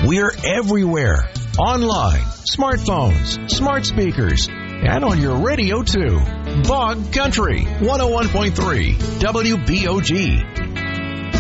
We're everywhere. Online, smartphones, smart speakers, and on your radio, too. Bog Country, 101.3 WBOG.